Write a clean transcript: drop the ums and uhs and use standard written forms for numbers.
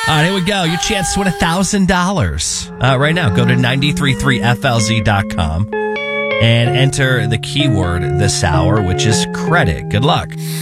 All right, here we go. Your chance to win $1,000. Right now, go to 933flz.com and enter the keyword this hour, which is credit. Good luck.